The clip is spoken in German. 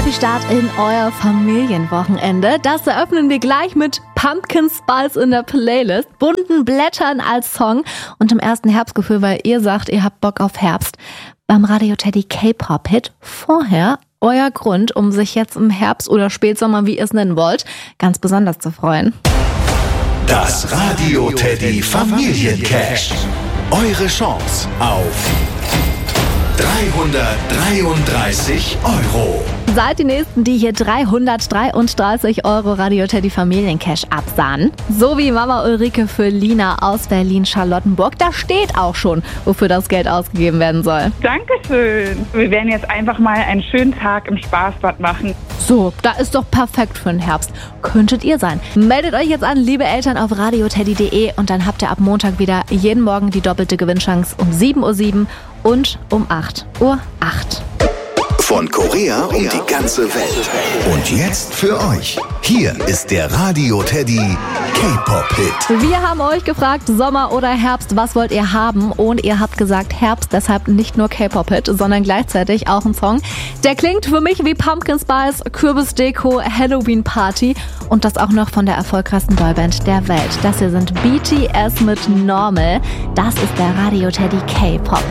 viel Start in euer Familienwochenende. Das eröffnen wir gleich mit Pumpkin Spice in der Playlist, bunten Blättern als Song und im ersten Herbstgefühl, weil ihr sagt, ihr habt Bock auf Herbst. Beim Radio Teddy K-Pop-Hit vorher euer Grund, um sich jetzt im Herbst oder Spätsommer, wie ihr es nennen wollt, ganz besonders zu freuen. Das Radio Teddy Familiencash. Eure Chance auf 333 €. Seid die Nächsten, die hier 333 € Radio Teddy Familiencash absahnen. So wie Mama Ulrike für Lina aus Berlin-Charlottenburg. Da steht auch schon, wofür das Geld ausgegeben werden soll. Dankeschön. Wir werden jetzt einfach mal einen schönen Tag im Spaßbad machen. So, da ist doch perfekt für den Herbst. Könntet ihr sein. Meldet euch jetzt an, liebe Eltern, auf radioteddy.de und dann habt ihr ab Montag wieder jeden Morgen die doppelte Gewinnchance um 7:07 Uhr und um 8:08 Uhr. Von Korea um die ganze Welt. Und jetzt für euch. Hier ist der Radio Teddy K-Pop-Hit. Wir haben euch gefragt, Sommer oder Herbst, was wollt ihr haben? Und ihr habt gesagt Herbst, deshalb nicht nur K-Pop-Hit, sondern gleichzeitig auch ein Song. Der klingt für mich wie Pumpkin Spice, Kürbisdeko, Halloween-Party und das auch noch von der erfolgreichsten Boyband der Welt. Das hier sind BTS mit Normal. Das ist der Radio Teddy K-Pop.